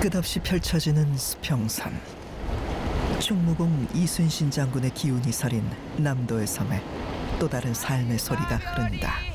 끝없이 펼쳐지는 수평선. 충무공 이순신 장군의 기운이 서린 남도의 섬에 또 다른 삶의 소리가 흐른다.